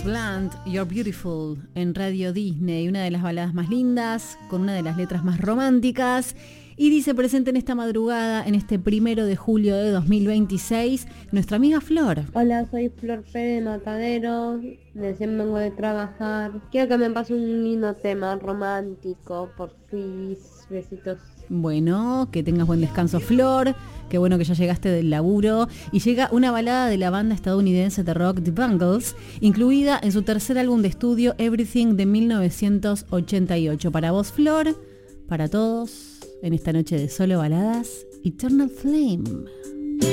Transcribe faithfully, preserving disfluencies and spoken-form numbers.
Land, You're Beautiful, en Radio Disney, una de las baladas más lindas, con una de las letras más románticas. Y dice presente en esta madrugada, en este primero de julio de dos mil veintiséis, nuestra amiga Flor. Hola, soy Flor Pérez Matadero, recién vengo de trabajar. Quiero que me pase un lindo tema romántico, por fin, besitos. Bueno, que tengas buen descanso, Flor. Qué bueno que ya llegaste del laburo. Y llega una balada de la banda estadounidense de rock The Bangles, incluida en su tercer álbum de estudio Everything de mil novecientos ochenta y ocho. Para vos, Flor, para todos, en esta noche de solo baladas, Eternal Flame.